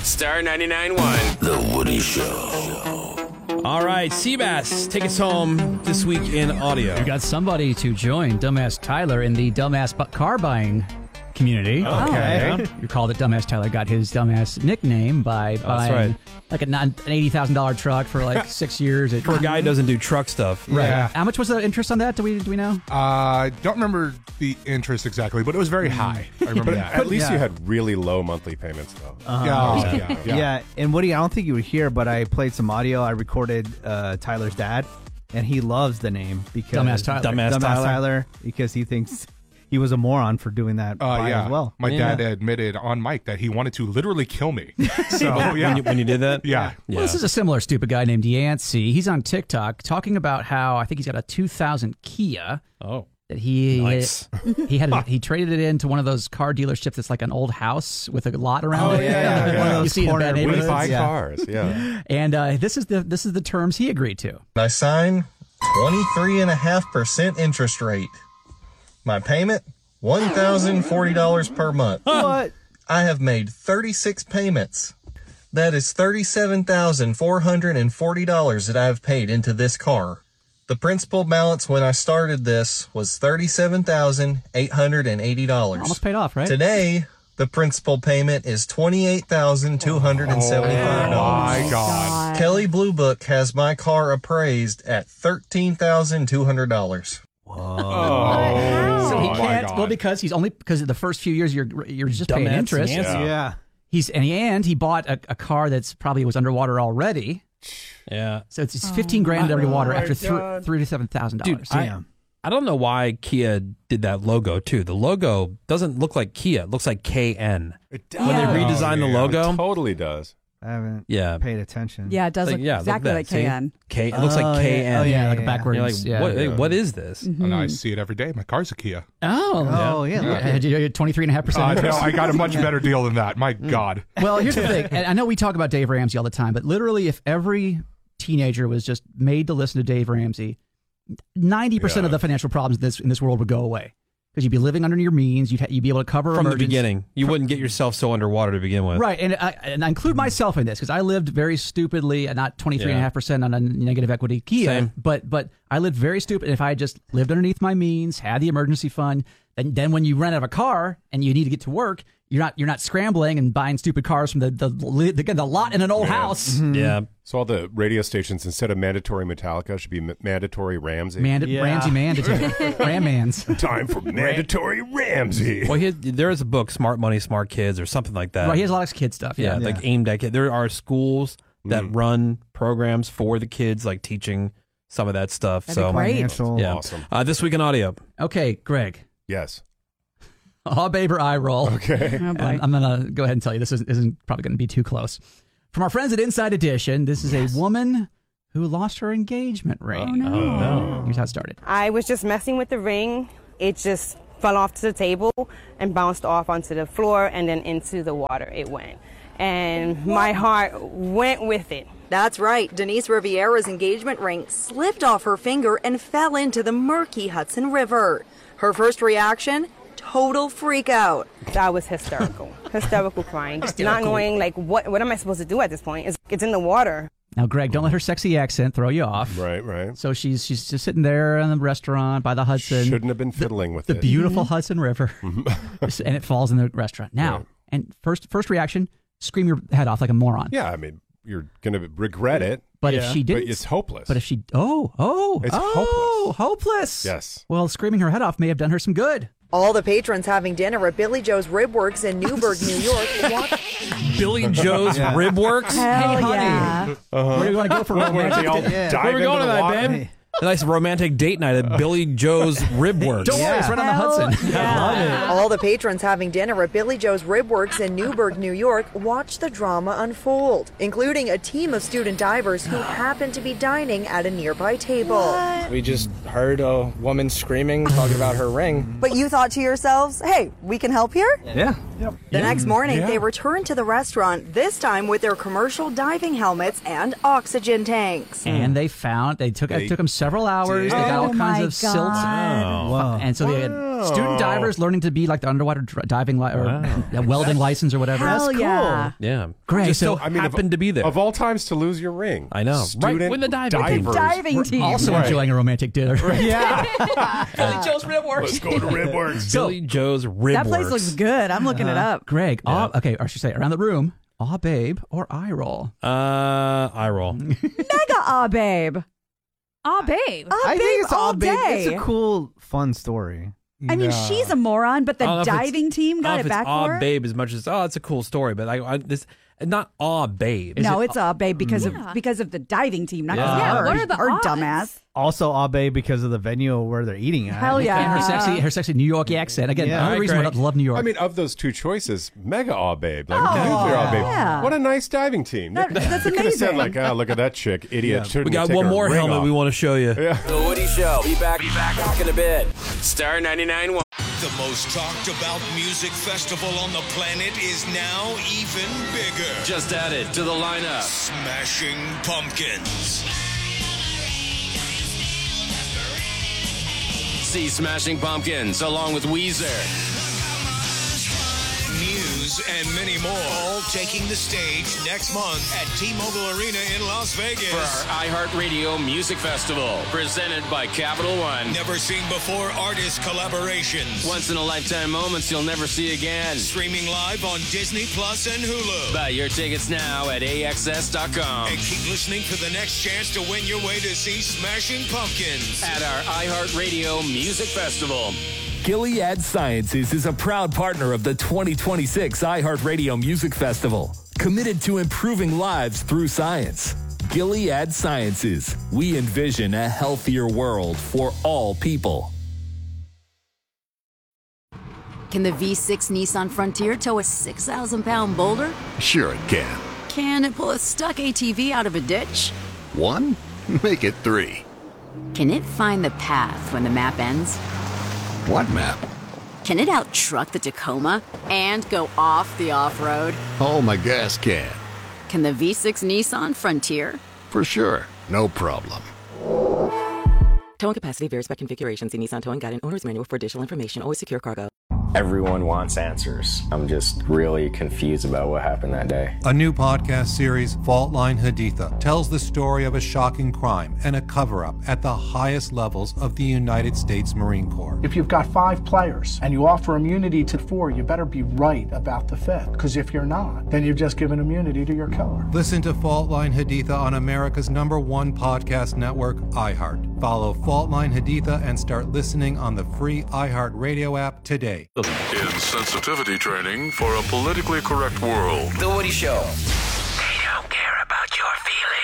Star 99.1. The Woody Show. All right, Seabass, take us home this week in audio. We got somebody to join Dumbass Tyler in the dumbass car buying community. Okay. You recall that Dumbass Tyler got his dumbass nickname by buying like an $80,000 truck for like 6 years. For a guy who doesn't do truck stuff. Right. Yeah. How much was the interest on that? Do we know? Don't remember the interest exactly, but it was very high. I remember that. At least you had really low monthly payments, though. Yeah, and Woody, I don't think you would hear, but I played some audio. I recorded Tyler's dad, and he loves the name because Dumbass Tyler. Dumbass Tyler, because he thinks he was a moron for doing that as well. My dad admitted on mic that he wanted to literally kill me. So when you did that? Yeah. Well, this is a similar stupid guy named Yancey. He's on TikTok talking about how I think he's got a 2000 Kia. Oh. That he Nice. he traded it into one of those car dealerships that's like an old house with a lot around it. One of those You see it in corner bad We neighborhoods. buy cars, yeah. And this is the terms he agreed to. I sign 23.5% interest rate. My payment, $1,040 per month. What? I have made 36 payments. That is $37,440 that I have paid into this car. The principal balance when I started this was $37,880. Almost paid off, right? Today, the principal payment is $28,275. My God. Kelly Blue Book has my car appraised at $13,200. So he my can't. God. Well, because of the first few years you're just paying Dumbass interest. Yancey. Yeah. He bought a car that's probably was underwater already. Yeah. So it's 15 grand underwater after $3,000 to $7,000. Dude, Damn. I don't know why Kia did that logo, too. The logo doesn't look like Kia. It looks like KN. It does. When they redesigned the logo. It totally does. I haven't Yeah. paid attention. Yeah, it does look exactly like KN. It looks like KN. Oh, yeah, like yeah. backwards. You're like, what is this? And I see it every day. My car's a Kia. Oh, yeah. look. Had you 23.5% No, interest? I got a much better deal than that. My God. Well, here's the thing. And I know we talk about Dave Ramsey all the time, but literally if every teenager was just made to listen to Dave Ramsey, 90% of the financial problems in this world would go away. Because you'd be living under your means, you'd be able to cover From the emergencies. beginning. You wouldn't get yourself so underwater to begin with. Right, and I include myself in this because I lived very stupidly at not 23.5% on a negative equity Kia, Same. but I lived very stupid. If I had just lived underneath my means, had the emergency fund, then when you rent out of a car and you need to get to work, you're not scrambling and buying stupid cars from the lot in an old house. Yeah. So all the radio stations, instead of mandatory Metallica, should be mandatory Ramsey. Ramsey mandatory. Ram-mans. Time for mandatory Ramsey. Well, there is a book, Smart Money, Smart Kids, or something like that. Right, he has a lot of kid stuff. Yeah, like aimed at kids. There are schools that run programs for the kids, like teaching some of that stuff. That'd be great. Financial. Yeah. Awesome. This week in audio. Okay, Greg. Yes. Aw, babe, or eye roll. Okay. Oh, boy. I'm going to go ahead and tell you this isn't probably going to be too close. From our friends at Inside Edition, this is a woman who lost her engagement ring. Oh, no. Here's how it started. I was just messing with the ring. It just fell off to the table and bounced off onto the floor and then into the water it went. And my heart went with it. That's right. Denise Riviera's engagement ring slipped off her finger and fell into the murky Hudson River. Her first reaction? Total freak out. I was hysterical crying, not knowing like what am I supposed to do at this point? It's in the water. Now, Greg, don't let her sexy accent throw you off. Right. So she's just sitting there in the restaurant by the Hudson. Shouldn't have been fiddling with the it. beautiful Hudson River, and it falls in the restaurant. Now, and first reaction, scream your head off like a moron. Yeah, I mean, you're going to regret it. But if she didn't, But it's hopeless. But if she, It's hopeless. Yes. Well, screaming her head off may have done her some good. All the patrons having dinner at Billy Joe's Ribworks in Newburgh, New York. Billy Joe's Ribworks? Hell Hey, honey. yeah. Where do you want to go for romantic? Where are we going tonight, babe? A nice romantic date night at Billy Joe's Ribworks. Don't worry, it's right on the Hudson. Yeah. All the patrons having dinner at Billy Joe's Ribworks in Newburgh, New York, watched the drama unfold, including a team of student divers who happened to be dining at a nearby table. We just heard a woman screaming, talking about her ring. But you thought to yourselves, hey, we can help here? Yeah. The next morning, they returned to the restaurant, this time with their commercial diving helmets and oxygen tanks. And they took them several hours. They got all kinds of silt. Wow. And so they had Student divers learning to be like the underwater diving or welding license or whatever. Hell That's cool. yeah. Yeah. Great. Just So, happened to be there. Of all times to lose your ring. I know. Student Right with the diving team. Diving team. also enjoying a romantic dinner. Yeah. Billy Joe's Ribworks. Let's go to Ribworks. Billy Joe's Ribworks. That place looks good. I'm looking it up. Greg, okay, or I should say around the room, aw babe or eye roll? Eye roll. Mega aw babe. Aw, babe. Aw I babe think it's all big. day. It's a cool, fun story. I mean, she's a moron, but I don't know the if it's- diving team I don't got know it if it's back aw for her. babe as much as it's a cool story, but this not aw babe. No, it's aw babe because of the diving team, not because of her. What are the her odds? dumbass. Also, Abe because of the venue where they're eating at. Hell yeah. And her sexy New York accent. Again, Yeah. another reason why I love New York. I mean, of those two choices, Mega Aw Babe, like Oh, Nuclear Aw Babe. yeah. What a nice diving team. That's They could have said amazing. like, look at that chick, idiot. We got one more helmet we want to show you. The Woody Show. Be back in a bit. Star 99.1. The most talked about music festival on the planet is now even bigger. Just added to the lineup. Smashing Pumpkins. See Smashing Pumpkins along with Weezer. Muse and many more. All taking the stage next month at T-Mobile Arena in Las Vegas. For our iHeartRadio Music Festival, presented by Capital One. Never seen before artist collaborations. Once in a lifetime moments you'll never see again. Streaming live on Disney Plus and Hulu. Buy your tickets now at AXS.com. And keep listening for the next chance to win your way to see Smashing Pumpkins at our iHeartRadio Music Festival. Gilead Sciences is a proud partner of the 2026 iHeartRadio Music Festival, committed to improving lives through science. Gilead Sciences. We envision a healthier world for all people. Can the V6 Nissan Frontier tow a 6,000-pound boulder? Sure it can. Can it pull a stuck ATV out of a ditch? 1? Make it 3. Can it find the path when the map ends? What map? Can it out-truck the Tacoma and go off the off-road? Oh, my gas can. Can the V6 Nissan Frontier? For sure. No problem. Towing capacity varies by configuration. See Nissan Towing Guide and Owner's Manual for additional information. Always secure cargo. Everyone wants answers. I'm just really confused about what happened that day. A new podcast series, Fault Line Haditha, tells the story of a shocking crime and a cover-up at the highest levels of the United States Marine Corps. If you've got 5 players and you offer immunity to 4, you better be right about the 5th. Because if you're not, then you've just given immunity to your killer. Listen to Fault Line Haditha on America's #1 podcast network, iHeart. Follow Fault Line Haditha and start listening on the free iHeart Radio app today. In sensitivity training for a politically correct world. The Woody Show.